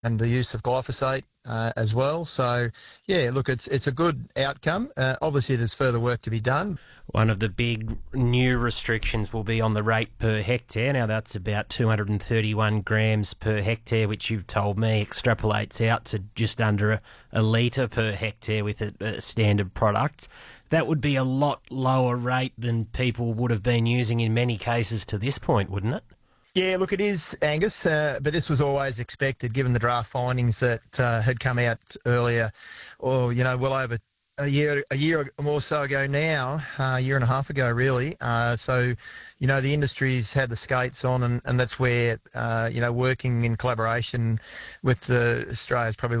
and the use of glyphosate as well. So, yeah, look, it's a good outcome. Obviously, there's further work to be done. One of the big new restrictions will be on the rate per hectare. Now, that's about 231 grams per hectare, which you've told me extrapolates out to just under a litre per hectare with a standard product. That would be a lot lower rate than people would have been using in many cases to this point, wouldn't it? Yeah, look, it is, Angus, but this was always expected given the draft findings that had come out earlier, or, well over a year or more so ago now, a year and a half ago, really. So, the industry's had the skates on, and that's where, working in collaboration with Australia's probably